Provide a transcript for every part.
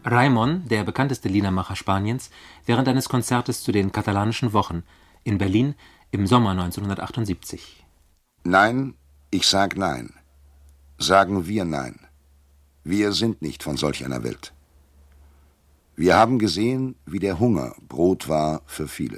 Raimon, der bekannteste Liedermacher Spaniens, während eines Konzertes zu den katalanischen Wochen in Berlin im Sommer 1978. Nein, ich sag nein. Sagen wir nein. Wir sind nicht von solch einer Welt. Wir haben gesehen, wie der Hunger Brot war für viele.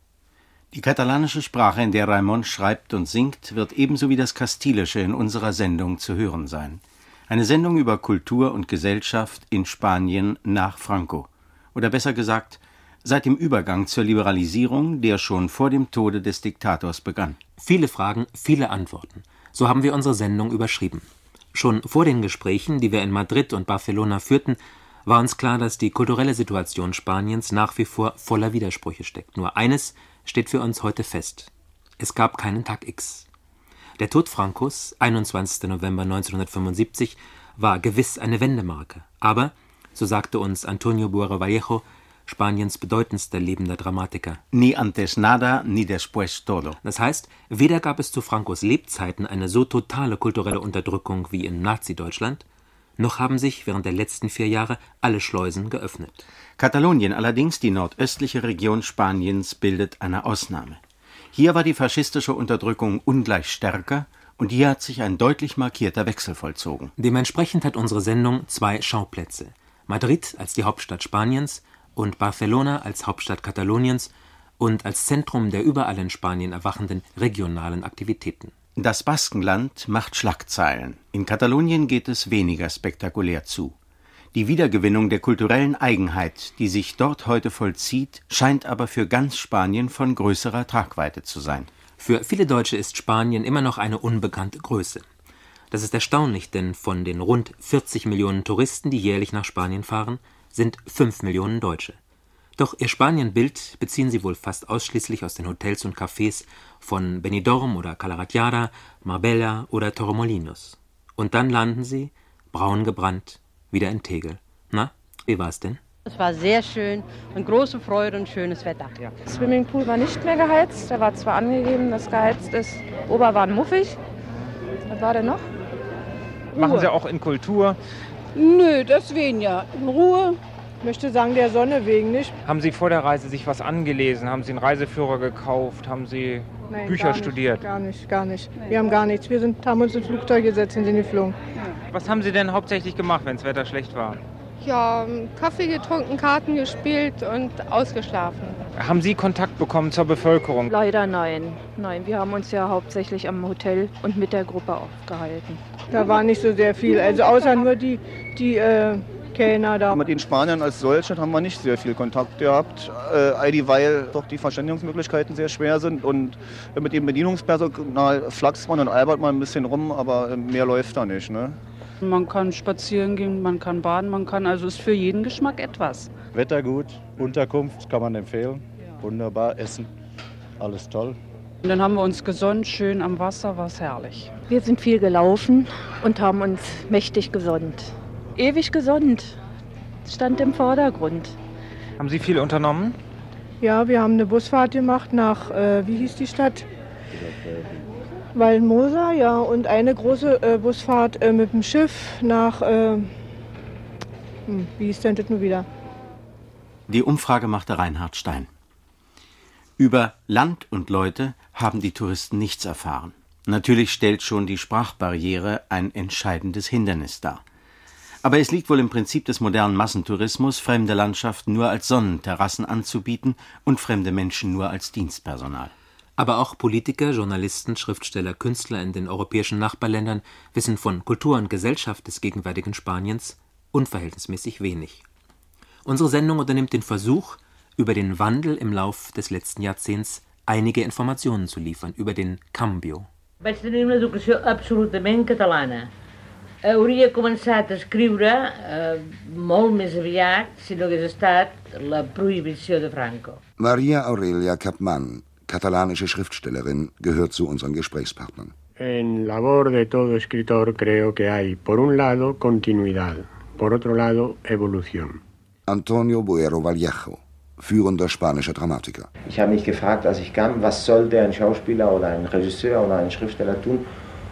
Die katalanische Sprache, in der Raimon schreibt und singt, wird ebenso wie das Kastilische in unserer Sendung zu hören sein. Eine Sendung über Kultur und Gesellschaft in Spanien nach Franco. Oder besser gesagt, seit dem Übergang zur Liberalisierung, der schon vor dem Tode des Diktators begann. Viele Fragen, viele Antworten. So haben wir unsere Sendung überschrieben. Schon vor den Gesprächen, die wir in Madrid und Barcelona führten, war uns klar, dass die kulturelle Situation Spaniens nach wie vor voller Widersprüche steckt. Nur eines steht für uns heute fest: Es gab keinen Tag X. Der Tod Francos, 21. November 1975, war gewiss eine Wendemarke. Aber, so sagte uns Antonio Buero Vallejo, Spaniens bedeutendster lebender Dramatiker: Ni antes nada, ni después todo. Das heißt, weder gab es zu Francos Lebzeiten eine so totale kulturelle Unterdrückung wie in Nazi-Deutschland, noch haben sich während der letzten 4 Jahre alle Schleusen geöffnet. Katalonien allerdings, die nordöstliche Region Spaniens, bildet eine Ausnahme. Hier war die faschistische Unterdrückung ungleich stärker und hier hat sich ein deutlich markierter Wechsel vollzogen. Dementsprechend hat unsere Sendung 2 Schauplätze: Madrid als die Hauptstadt Spaniens und Barcelona als Hauptstadt Kataloniens und als Zentrum der überall in Spanien erwachenden regionalen Aktivitäten. Das Baskenland macht Schlagzeilen. In Katalonien geht es weniger spektakulär zu. Die Wiedergewinnung der kulturellen Eigenheit, die sich dort heute vollzieht, scheint aber für ganz Spanien von größerer Tragweite zu sein. Für viele Deutsche ist Spanien immer noch eine unbekannte Größe. Das ist erstaunlich, denn von den rund 40 Millionen Touristen, die jährlich nach Spanien fahren, sind 5 Millionen Deutsche. Doch ihr Spanienbild beziehen sie wohl fast ausschließlich aus den Hotels und Cafés von Benidorm oder Cala Ratjada, Marbella oder Torremolinos. Und dann landen sie, braun gebrannt, wieder in Tegel. Na, wie war's denn? Es war sehr schön und große Freude und schönes Wetter. Ja. Der Swimmingpool war nicht mehr geheizt. Da war zwar angegeben, dass geheizt ist. Ober war muffig. Was war denn noch? Machen Sie auch in Kultur? Nö, das weniger. In Ruhe. Ich möchte sagen, der Sonne wegen nicht. Haben Sie vor der Reise sich was angelesen? Haben Sie einen Reiseführer gekauft? Haben Sie Bücher studiert? Gar nicht. Wir haben gar nichts. Wir haben uns ins Flugzeug gesetzt und sind geflogen. Was haben Sie denn hauptsächlich gemacht, wenn das Wetter schlecht war? Ja, Kaffee getrunken, Karten gespielt und ausgeschlafen. Haben Sie Kontakt bekommen zur Bevölkerung? Leider nein. Nein, wir haben uns ja hauptsächlich am Hotel und mit der Gruppe aufgehalten. Da war nicht so sehr viel, also außer nur die Kellner da. Mit den Spaniern als solchen haben wir nicht sehr viel Kontakt gehabt, weil doch die Verständigungsmöglichkeiten sehr schwer sind und mit dem Bedienungspersonal flaxt man und albert man ein bisschen rum, aber mehr läuft da nicht, ne? Man kann spazieren gehen, man kann baden, also ist für jeden Geschmack etwas. Wetter gut, Unterkunft kann man empfehlen, wunderbar, Essen, alles toll. Und dann haben wir uns gesonnt, schön am Wasser, war es herrlich. Wir sind viel gelaufen und haben uns mächtig gesonnt. Ewig gesonnt, stand im Vordergrund. Haben Sie viel unternommen? Ja, wir haben eine Busfahrt gemacht nach, wie hieß die Stadt? Valmosa, ja, und eine große Busfahrt mit dem Schiff nach, wie hieß denn das nun wieder? Die Umfrage machte Reinhard Stein. Über Land und Leute haben die Touristen nichts erfahren. Natürlich stellt schon die Sprachbarriere ein entscheidendes Hindernis dar. Aber es liegt wohl im Prinzip des modernen Massentourismus, fremde Landschaften nur als Sonnenterrassen anzubieten und fremde Menschen nur als Dienstpersonal. Aber auch Politiker, Journalisten, Schriftsteller, Künstler in den europäischen Nachbarländern wissen von Kultur und Gesellschaft des gegenwärtigen Spaniens unverhältnismäßig wenig. Unsere Sendung unternimmt den Versuch, über den Wandel im Lauf des letzten Jahrzehnts einige Informationen zu liefern, über den Cambio. Vaig tenir una educació absolutament catalana. Hauria començat a escriure molt més aviat si no hagués estat la prohibició de Franco. Maria Aurelia Capmán, katalanische Schriftstellerin, gehört zu unseren Gesprächspartnern. En labor de todo escritor creo que hay, por un lado, continuidad, por otro lado, evolución. Antonio Buero Vallejo, führender spanischer Dramatiker. Ich habe mich gefragt, als ich kam, was sollte ein Schauspieler oder ein Regisseur oder ein Schriftsteller tun,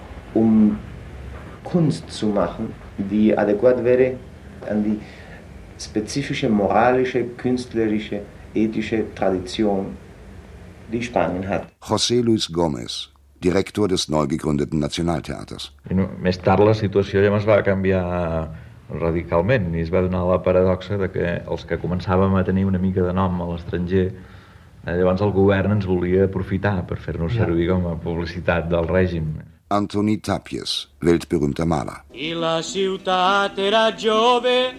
um Kunst zu machen, die adäquat wäre an die spezifische moralische, künstlerische, ethische Tradition, die Spanien hat. José Luis Gómez, Direktor des neu gegründeten Nacionaltheaters. Més tard la situació ja es va canviar radicalment i es va donar la paradoxa de que els que començàvem a tenir una mica de nom a l'estranger, llavors el govern ens volia aprofitar per fer-nos servir com a publicitat del règim. Antoni Tàpies, weltberühmter Maler. I la ciutat era jove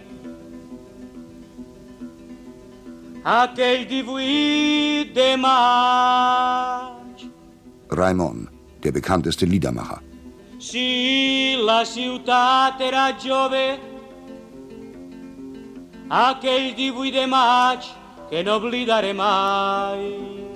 aquell 18 de maig. Raimon, der bekannteste Liedermacher. Si la ciutat era jove aquell 18 de maig que no oblidaré mai.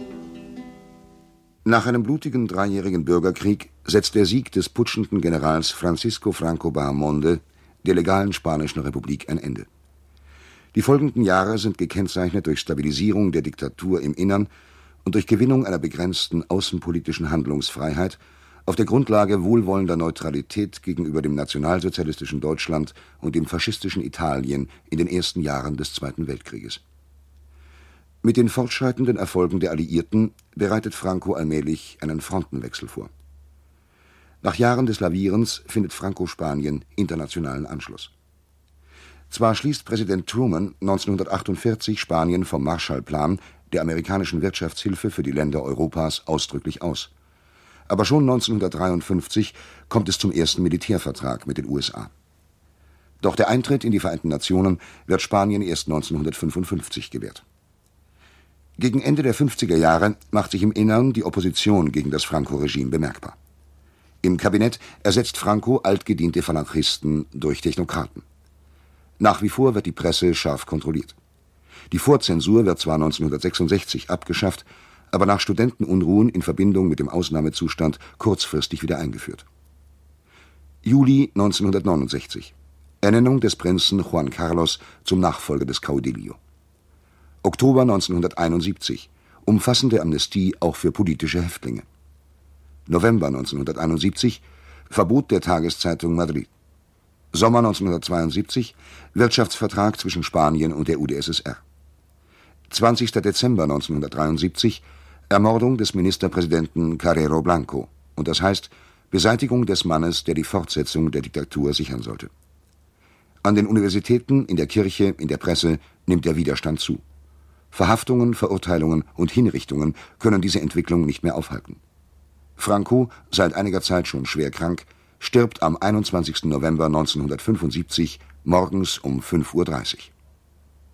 Nach einem blutigen dreijährigen Bürgerkrieg setzt der Sieg des putschenden Generals Francisco Franco Bahamonde der legalen Spanischen Republik ein Ende. Die folgenden Jahre sind gekennzeichnet durch Stabilisierung der Diktatur im Innern und durch Gewinnung einer begrenzten außenpolitischen Handlungsfreiheit auf der Grundlage wohlwollender Neutralität gegenüber dem nationalsozialistischen Deutschland und dem faschistischen Italien in den ersten Jahren des Zweiten Weltkrieges. Mit den fortschreitenden Erfolgen der Alliierten bereitet Franco allmählich einen Frontenwechsel vor. Nach Jahren des Lavierens findet Franco-Spanien internationalen Anschluss. Zwar schließt Präsident Truman 1948 Spanien vom Marshallplan, der amerikanischen Wirtschaftshilfe für die Länder Europas, ausdrücklich aus. Aber schon 1953 kommt es zum ersten Militärvertrag mit den USA. Doch der Eintritt in die Vereinten Nationen wird Spanien erst 1955 gewährt. Gegen Ende der 50er Jahre macht sich im Innern die Opposition gegen das Franco-Regime bemerkbar. Im Kabinett ersetzt Franco altgediente Falangisten durch Technokraten. Nach wie vor wird die Presse scharf kontrolliert. Die Vorzensur wird zwar 1966 abgeschafft, aber nach Studentenunruhen in Verbindung mit dem Ausnahmezustand kurzfristig wieder eingeführt. Juli 1969. Ernennung des Prinzen Juan Carlos zum Nachfolger des Caudillo. Oktober 1971. Umfassende Amnestie auch für politische Häftlinge. November 1971. Verbot der Tageszeitung Madrid. Sommer 1972. Wirtschaftsvertrag zwischen Spanien und der UdSSR. 20. Dezember 1973. Ermordung des Ministerpräsidenten Carrero Blanco. Und das heißt Beseitigung des Mannes, der die Fortsetzung der Diktatur sichern sollte. An den Universitäten, in der Kirche, in der Presse nimmt der Widerstand zu. Verhaftungen, Verurteilungen und Hinrichtungen können diese Entwicklung nicht mehr aufhalten. Franco, seit einiger Zeit schon schwer krank, stirbt am 21. November 1975 morgens um 5:30 Uhr.